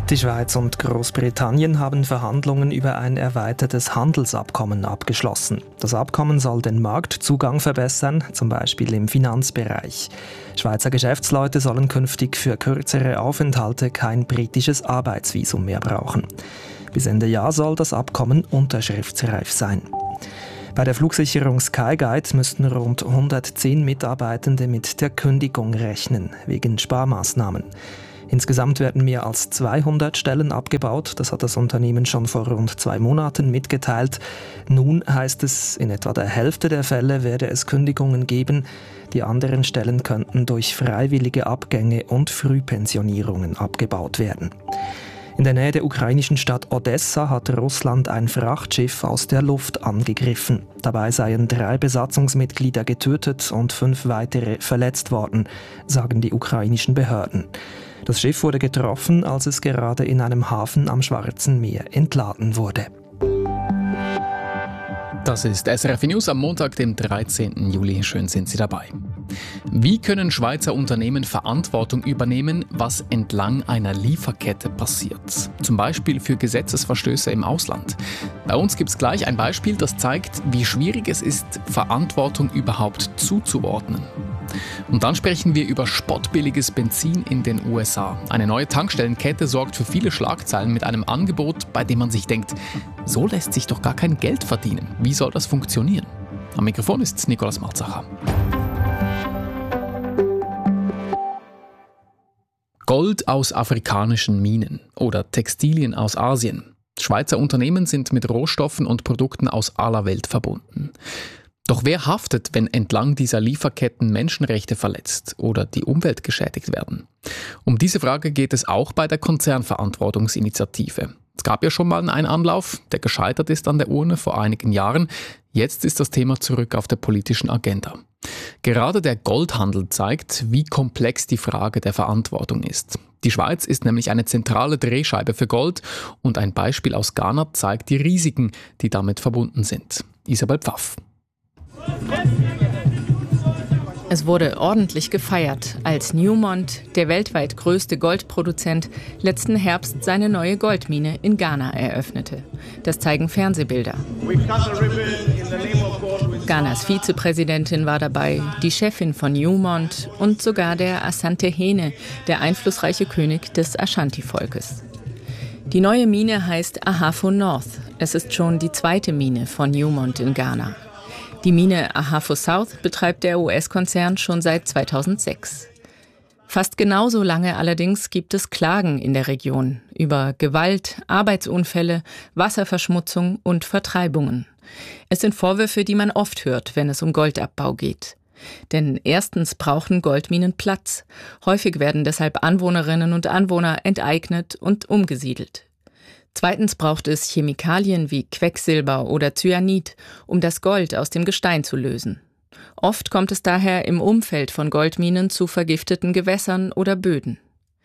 Die Schweiz und Großbritannien haben Verhandlungen über ein erweitertes Handelsabkommen abgeschlossen. Das Abkommen soll den Marktzugang verbessern, zum Beispiel im Finanzbereich. Schweizer Geschäftsleute sollen künftig für kürzere Aufenthalte kein britisches Arbeitsvisum mehr brauchen. Bis Ende Jahr soll das Abkommen unterschriftsreif sein. Bei der Flugsicherung Skyguide müssten rund 110 Mitarbeitende mit der Kündigung rechnen, wegen Sparmaßnahmen. Insgesamt werden mehr als 200 Stellen abgebaut. Das hat das Unternehmen schon vor rund 2 Monaten mitgeteilt. Nun heißt es, in etwa der Hälfte der Fälle werde es Kündigungen geben. Die anderen Stellen könnten durch freiwillige Abgänge und Frühpensionierungen abgebaut werden. In der Nähe der ukrainischen Stadt Odessa hat Russland ein Frachtschiff aus der Luft angegriffen. Dabei seien 3 Besatzungsmitglieder getötet und 5 weitere verletzt worden, sagen die ukrainischen Behörden. Das Schiff wurde getroffen, als es gerade in einem Hafen am Schwarzen Meer entladen wurde. Das ist SRF News am Montag, dem 13. Juli. Schön sind Sie dabei. Wie können Schweizer Unternehmen Verantwortung übernehmen, was entlang einer Lieferkette passiert? Zum Beispiel für Gesetzesverstöße im Ausland. Bei uns gibt es gleich ein Beispiel, das zeigt, wie schwierig es ist, Verantwortung überhaupt zuzuordnen. Und dann sprechen wir über spottbilliges Benzin in den USA. Eine neue Tankstellenkette sorgt für viele Schlagzeilen mit einem Angebot, bei dem man sich denkt, so lässt sich doch gar kein Geld verdienen. Wie soll das funktionieren? Am Mikrofon ist Nikolaus Malzacher. Gold aus afrikanischen Minen oder Textilien aus Asien. Schweizer Unternehmen sind mit Rohstoffen und Produkten aus aller Welt verbunden. Doch wer haftet, wenn entlang dieser Lieferketten Menschenrechte verletzt oder die Umwelt geschädigt werden? Um diese Frage geht es auch bei der Konzernverantwortungsinitiative. Es gab ja schon mal einen Anlauf, der gescheitert ist an der Urne vor einigen Jahren. Jetzt ist das Thema zurück auf der politischen Agenda. Gerade der Goldhandel zeigt, wie komplex die Frage der Verantwortung ist. Die Schweiz ist nämlich eine zentrale Drehscheibe für Gold und ein Beispiel aus Ghana zeigt die Risiken, die damit verbunden sind. Isabel Pfaff. Es wurde ordentlich gefeiert, als Newmont, der weltweit größte Goldproduzent, letzten Herbst seine neue Goldmine in Ghana eröffnete. Das zeigen Fernsehbilder. Ghanas Vizepräsidentin war dabei, die Chefin von Newmont und sogar der Asante Hene, der einflussreiche König des Ashanti-Volkes. Die neue Mine heißt Ahafo North. Es ist schon die 2. Mine von Newmont in Ghana. Die Mine Ahafo South betreibt der US-Konzern schon seit 2006. Fast genauso lange allerdings gibt es Klagen in der Region über Gewalt, Arbeitsunfälle, Wasserverschmutzung und Vertreibungen. Es sind Vorwürfe, die man oft hört, wenn es um Goldabbau geht. Denn erstens brauchen Goldminen Platz. Häufig werden deshalb Anwohnerinnen und Anwohner enteignet und umgesiedelt. Zweitens braucht es Chemikalien wie Quecksilber oder Cyanid, um das Gold aus dem Gestein zu lösen. Oft kommt es daher im Umfeld von Goldminen zu vergifteten Gewässern oder Böden.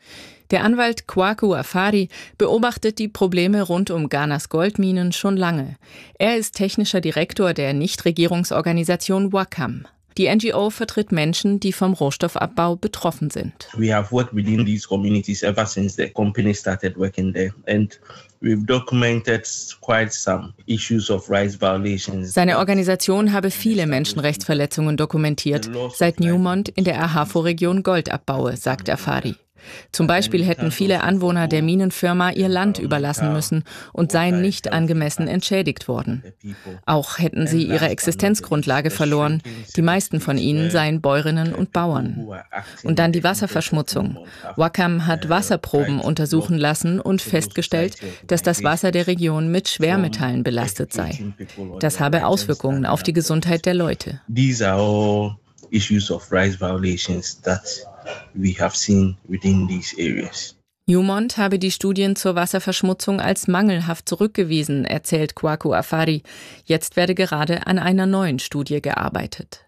Der Anwalt Kwaku Afari beobachtet die Probleme rund um Ghanas Goldminen schon lange. Er ist technischer Direktor der Nichtregierungsorganisation WACAM. Die NGO vertritt Menschen, die vom Rohstoffabbau betroffen sind. We have worked within these communities ever since the company started working there, and we've documented quite some issues of rights violations. Seine Organisation habe viele Menschenrechtsverletzungen dokumentiert, seit Newmont in der Ahafo-Region Gold abbaue, sagt Afari. Zum Beispiel hätten viele Anwohner der Minenfirma ihr Land überlassen müssen und seien nicht angemessen entschädigt worden. Auch hätten sie ihre Existenzgrundlage verloren. Die meisten von ihnen seien Bäuerinnen und Bauern. Und dann die Wasserverschmutzung. WACAM hat Wasserproben untersuchen lassen und festgestellt, dass das Wasser der Region mit Schwermetallen belastet sei. Das habe Auswirkungen auf die Gesundheit der Leute. These are all issues of rights violations that we have seen within these areas. Newmont habe die Studien zur Wasserverschmutzung als mangelhaft zurückgewiesen, erzählt Kwaku Afari. Jetzt werde gerade an einer neuen Studie gearbeitet.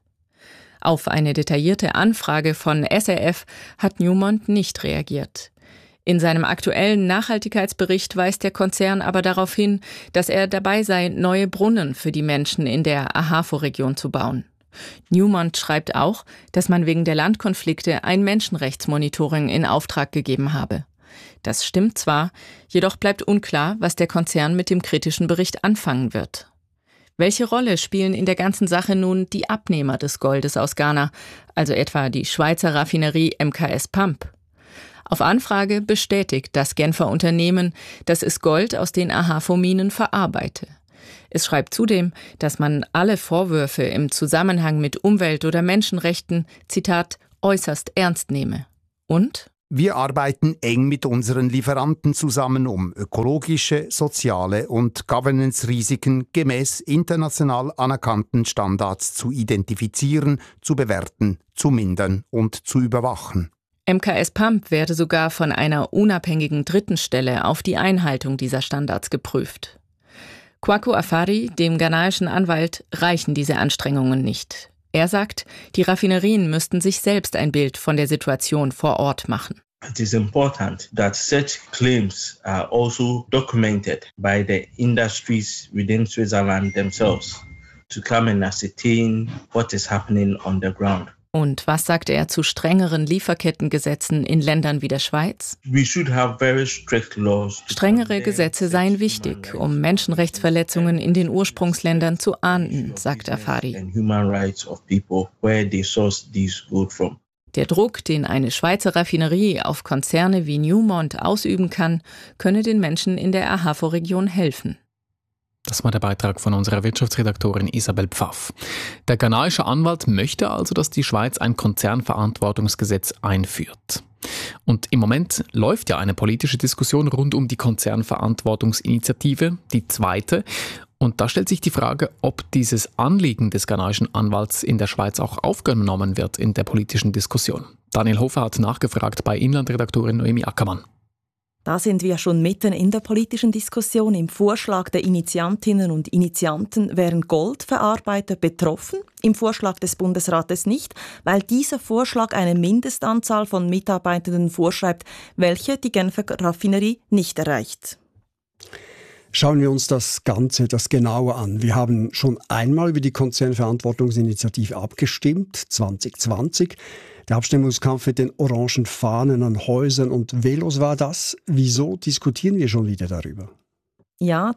Auf eine detaillierte Anfrage von SRF hat Newmont nicht reagiert. In seinem aktuellen Nachhaltigkeitsbericht weist der Konzern aber darauf hin, dass er dabei sei, neue Brunnen für die Menschen in der Ahafo-Region zu bauen. Newmont schreibt auch, dass man wegen der Landkonflikte ein Menschenrechtsmonitoring in Auftrag gegeben habe. Das stimmt zwar, jedoch bleibt unklar, was der Konzern mit dem kritischen Bericht anfangen wird. Welche Rolle spielen in der ganzen Sache nun die Abnehmer des Goldes aus Ghana, also etwa die Schweizer Raffinerie MKS Pump? Auf Anfrage bestätigt das Genfer Unternehmen, dass es Gold aus den Ahafo-Minen verarbeite. Es schreibt zudem, dass man alle Vorwürfe im Zusammenhang mit Umwelt- oder Menschenrechten, Zitat, äußerst ernst nehme. Und? Wir arbeiten eng mit unseren Lieferanten zusammen, um ökologische, soziale und Governance-Risiken gemäß international anerkannten Standards zu identifizieren, zu bewerten, zu mindern und zu überwachen. MKS Pump werde sogar von einer unabhängigen dritten Stelle auf die Einhaltung dieser Standards geprüft. Kwaku Afari, dem ghanaischen Anwalt, reichen diese Anstrengungen nicht. Er sagt, die Raffinerien müssten sich selbst ein Bild von der Situation vor Ort machen. It is important that such claims are also documented by the industries within Switzerland themselves to come and ascertain what is happening on the ground. Und was sagt er zu strengeren Lieferkettengesetzen in Ländern wie der Schweiz? We should have very strict laws. Strengere Gesetze seien wichtig, um Menschenrechtsverletzungen in den Ursprungsländern zu ahnden, sagt Afari. Der Druck, den eine Schweizer Raffinerie auf Konzerne wie Newmont ausüben kann, könne den Menschen in der Ahafo-Region helfen. Das war der Beitrag von unserer Wirtschaftsredaktorin Isabel Pfaff. Der ghanaische Anwalt möchte also, dass die Schweiz ein Konzernverantwortungsgesetz einführt. Und im Moment läuft ja eine politische Diskussion rund um die Konzernverantwortungsinitiative, die zweite. Und da stellt sich die Frage, ob dieses Anliegen des ghanaischen Anwalts in der Schweiz auch aufgenommen wird in der politischen Diskussion. Daniel Hofer hat nachgefragt bei Inlandredaktorin Noemi Ackermann. Da sind wir schon mitten in der politischen Diskussion. Im Vorschlag der Initiantinnen und Initianten wären Goldverarbeiter betroffen, im Vorschlag des Bundesrates nicht, weil dieser Vorschlag eine Mindestanzahl von Mitarbeitenden vorschreibt, welche die Genfer Raffinerie nicht erreicht. Schauen wir uns das Ganze etwas genauer an. Wir haben schon einmal über die Konzernverantwortungsinitiative abgestimmt, 2020. Der Abstimmungskampf mit den orangen Fahnen an Häusern und Velos war das. Wieso diskutieren wir schon wieder darüber? Ja,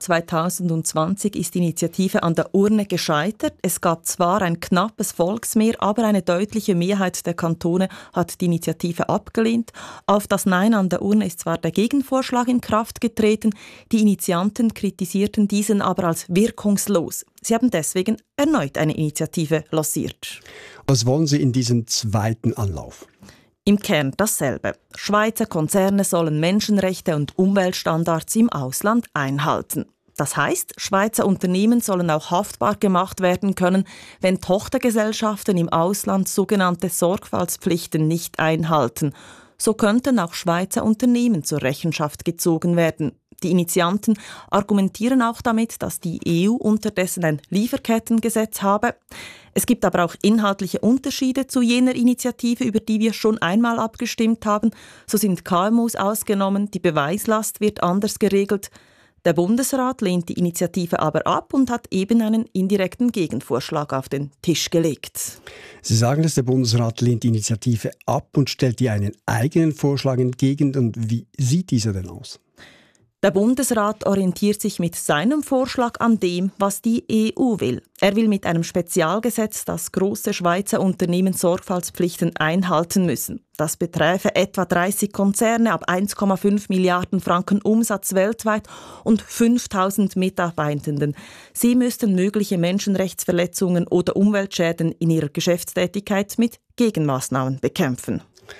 2020 ist die Initiative an der Urne gescheitert. Es gab zwar ein knappes Volksmehr, aber eine deutliche Mehrheit der Kantone hat die Initiative abgelehnt. Auf das Nein an der Urne ist zwar der Gegenvorschlag in Kraft getreten, die Initianten kritisierten diesen aber als wirkungslos. Sie haben deswegen erneut eine Initiative lanciert. Was wollen Sie in diesem zweiten Anlauf? Im Kern dasselbe. Schweizer Konzerne sollen Menschenrechte und Umweltstandards im Ausland einhalten. Das heisst, Schweizer Unternehmen sollen auch haftbar gemacht werden können, wenn Tochtergesellschaften im Ausland sogenannte Sorgfaltspflichten nicht einhalten. So könnten auch Schweizer Unternehmen zur Rechenschaft gezogen werden. Die Initianten argumentieren auch damit, dass die EU unterdessen ein Lieferkettengesetz habe. Es gibt aber auch inhaltliche Unterschiede zu jener Initiative, über die wir schon einmal abgestimmt haben. So sind KMUs ausgenommen, die Beweislast wird anders geregelt. Der Bundesrat lehnt die Initiative aber ab und hat eben einen indirekten Gegenvorschlag auf den Tisch gelegt. Sie sagen, dass der Bundesrat lehnt die Initiative ab und stellt ihr einen eigenen Vorschlag entgegen. Und wie sieht dieser denn aus? Der Bundesrat orientiert sich mit seinem Vorschlag an dem, was die EU will. Er will mit einem Spezialgesetz, dass große Schweizer Unternehmen Sorgfaltspflichten einhalten müssen. Das beträfe etwa 30 Konzerne ab 1,5 Milliarden Franken Umsatz weltweit und 5000 Mitarbeitenden. Sie müssten mögliche Menschenrechtsverletzungen oder Umweltschäden in ihrer Geschäftstätigkeit mit Gegenmaßnahmen bekämpfen.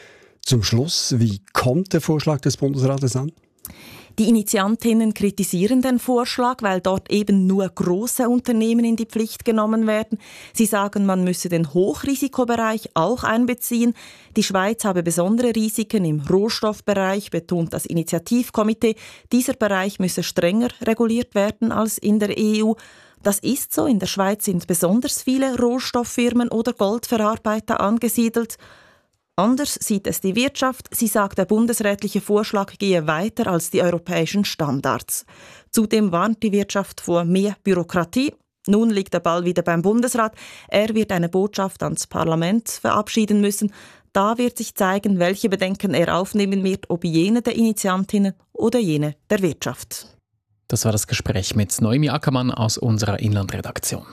Zum Schluss, wie kommt der Vorschlag des Bundesrates an? Die Initiantinnen kritisieren den Vorschlag, weil dort eben nur große Unternehmen in die Pflicht genommen werden. Sie sagen, man müsse den Hochrisikobereich auch einbeziehen. Die Schweiz habe besondere Risiken im Rohstoffbereich, betont das Initiativkomitee. Dieser Bereich müsse strenger reguliert werden als in der EU. Das ist so. In der Schweiz sind besonders viele Rohstofffirmen oder Goldverarbeiter angesiedelt. Anders sieht es die Wirtschaft. Sie sagt, der bundesrätliche Vorschlag gehe weiter als die europäischen Standards. Zudem warnt die Wirtschaft vor mehr Bürokratie. Nun liegt der Ball wieder beim Bundesrat. Er wird eine Botschaft ans Parlament verabschieden müssen. Da wird sich zeigen, welche Bedenken er aufnehmen wird, ob jene der Initiantinnen oder jene der Wirtschaft. Das war das Gespräch mit Noemi Ackermann aus unserer Inlandredaktion.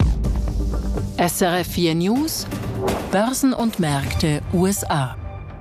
SRF 4 News, Börsen und Märkte USA.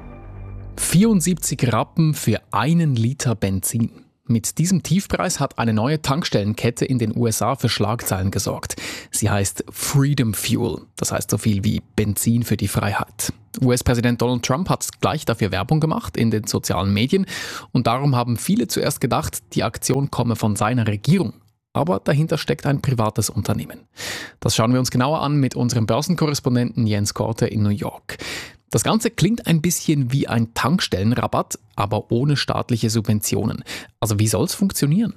74 Rappen für 1 Liter Benzin. Mit diesem Tiefpreis hat eine neue Tankstellenkette in den USA für Schlagzeilen gesorgt. Sie heißt Freedom Fuel, das heißt so viel wie Benzin für die Freiheit. US-Präsident Donald Trump hat gleich dafür Werbung gemacht in den sozialen Medien und darum haben viele zuerst gedacht, die Aktion komme von seiner Regierung. Aber dahinter steckt ein privates Unternehmen. Das schauen wir uns genauer an mit unserem Börsenkorrespondenten Jens Korte in New York. Das Ganze klingt ein bisschen wie ein Tankstellenrabatt, aber ohne staatliche Subventionen. Also wie soll es funktionieren?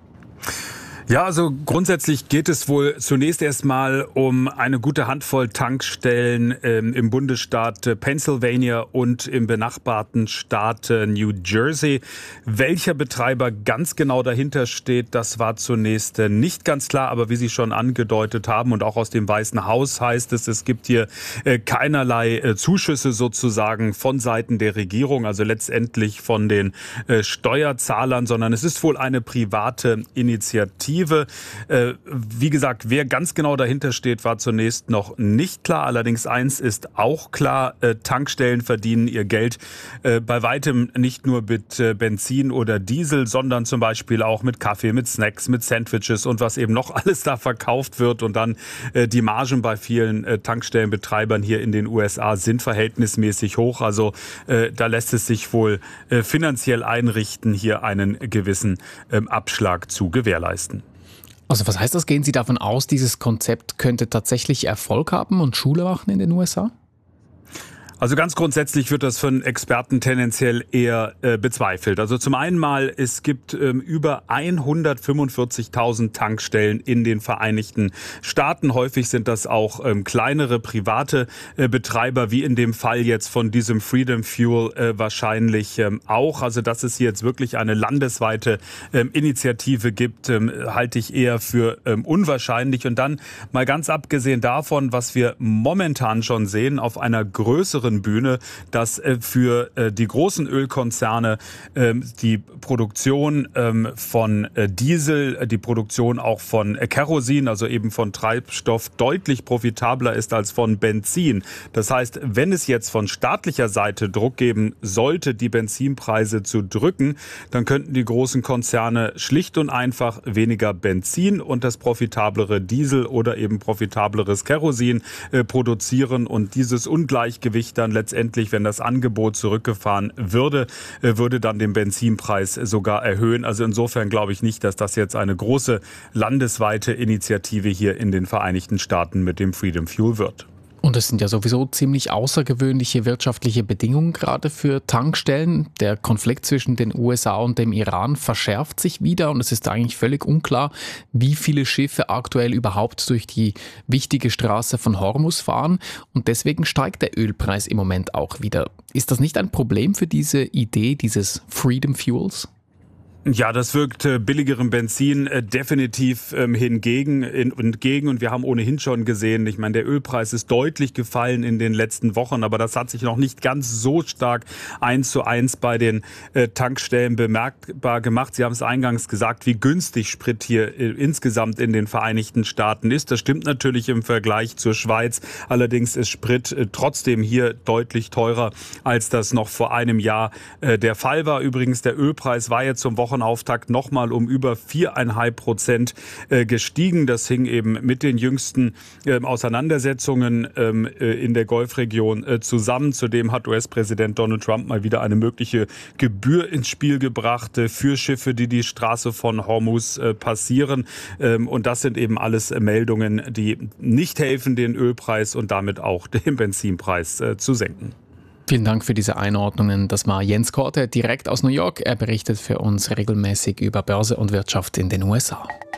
Ja, also grundsätzlich geht es wohl zunächst erstmal um eine gute Handvoll Tankstellen im Bundesstaat Pennsylvania und im benachbarten Staat New Jersey. Welcher Betreiber ganz genau dahinter steht, das war zunächst nicht ganz klar. Aber wie Sie schon angedeutet haben und auch aus dem Weißen Haus heißt es gibt hier keinerlei Zuschüsse sozusagen von Seiten der Regierung, also letztendlich von den Steuerzahlern, sondern es ist wohl eine private Initiative. Wie gesagt, wer ganz genau dahinter steht, war zunächst noch nicht klar. Allerdings eins ist auch klar, Tankstellen verdienen ihr Geld bei weitem nicht nur mit Benzin oder Diesel, sondern zum Beispiel auch mit Kaffee, mit Snacks, mit Sandwiches und was eben noch alles da verkauft wird. Und dann die Margen bei vielen Tankstellenbetreibern hier in den USA sind verhältnismäßig hoch. Also da lässt es sich wohl finanziell einrichten, hier einen gewissen Abschlag zu gewährleisten. Also was heißt das? Gehen Sie davon aus, dieses Konzept könnte tatsächlich Erfolg haben und Schule machen in den USA? Also ganz grundsätzlich wird das von Experten tendenziell eher bezweifelt. Also zum einen mal, es gibt über 145.000 Tankstellen in den Vereinigten Staaten. Häufig sind das auch kleinere private Betreiber, wie in dem Fall jetzt von diesem Freedom Fuel wahrscheinlich auch. Also dass es hier jetzt wirklich eine landesweite Initiative gibt, halte ich eher für unwahrscheinlich. Und dann mal ganz abgesehen davon, was wir momentan schon sehen auf einer größeren Bühne, dass für die großen Ölkonzerne die Produktion von Diesel, die Produktion auch von Kerosin, also eben von Treibstoff, deutlich profitabler ist als von Benzin. Das heißt, wenn es jetzt von staatlicher Seite Druck geben sollte, die Benzinpreise zu drücken, dann könnten die großen Konzerne schlicht und einfach weniger Benzin und das profitablere Diesel oder eben profitableres Kerosin produzieren und dieses Ungleichgewicht dann letztendlich, wenn das Angebot zurückgefahren würde, würde dann den Benzinpreis sogar erhöhen. Also insofern glaube ich nicht, dass das jetzt eine große landesweite Initiative hier in den Vereinigten Staaten mit dem Freedom Fuel wird. Und es sind ja sowieso ziemlich außergewöhnliche wirtschaftliche Bedingungen gerade für Tankstellen. Der Konflikt zwischen den USA und dem Iran verschärft sich wieder und es ist eigentlich völlig unklar, wie viele Schiffe aktuell überhaupt durch die wichtige Straße von Hormuz fahren. Und deswegen steigt der Ölpreis im Moment auch wieder. Ist das nicht ein Problem für diese Idee dieses Freedom Fuels? Ja, das wirkt billigerem Benzin definitiv entgegen und wir haben ohnehin schon gesehen, ich meine, der Ölpreis ist deutlich gefallen in den letzten Wochen, aber das hat sich noch nicht ganz so stark 1:1 bei den Tankstellen bemerkbar gemacht. Sie haben es eingangs gesagt, wie günstig Sprit hier insgesamt in den Vereinigten Staaten ist. Das stimmt natürlich im Vergleich zur Schweiz, allerdings ist Sprit trotzdem hier deutlich teurer, als das noch vor einem Jahr der Fall war. Übrigens, der Ölpreis war jetzt zum Wochenauftakt nochmal um über 4,5% gestiegen. Das hing eben mit den jüngsten Auseinandersetzungen in der Golfregion zusammen. Zudem hat US-Präsident Donald Trump mal wieder eine mögliche Gebühr ins Spiel gebracht für Schiffe, die die Straße von Hormuz passieren. Und das sind eben alles Meldungen, die nicht helfen, den Ölpreis und damit auch den Benzinpreis zu senken. Vielen Dank für diese Einordnungen. Das war Jens Korte direkt aus New York. Er berichtet für uns regelmäßig über Börse und Wirtschaft in den USA.